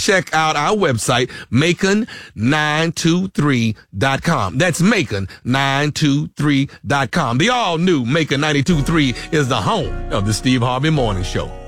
check out our website, Macon923.com. That's Macon923.com. The all-new Macon 92.3 is the home of the Steve Harvey Morning Show.